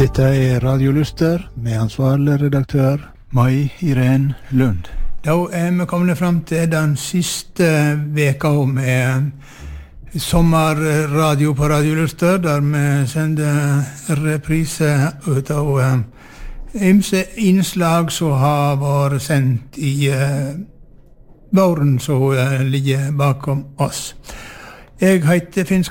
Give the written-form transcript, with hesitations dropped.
Dette Radio Luster med ansvarlig redaktør Mai Irene Lund. Da vi kommet frem til den siste veka med sommerradio på Radio Luster, der vi sender reprise ut av ymse innslag som har vært sendt i våren som ligger bakom oss. Jeg heter Finn